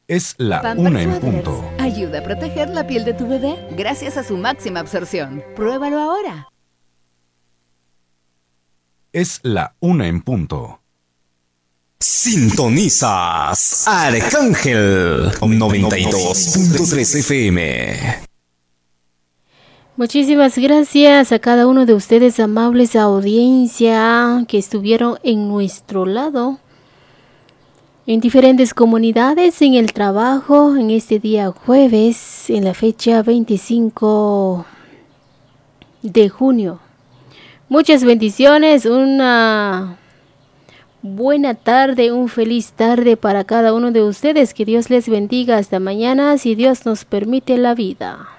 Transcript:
Es la Pampers 1 en Swaddlers punto. ayuda a proteger la piel de tu bebé gracias a su máxima absorción. Pruébalo ahora. Es la 1 en punto. Sintonizas Arcángel 92.3 FM. Muchísimas gracias a cada uno de ustedes, amables audiencia, que estuvieron en nuestro lado, en diferentes comunidades, en el trabajo, en este día jueves, en la fecha 25 de junio. Muchas bendiciones, una buena tarde, un feliz tarde para cada uno de ustedes. Que Dios les bendiga hasta mañana, si Dios nos permite la vida.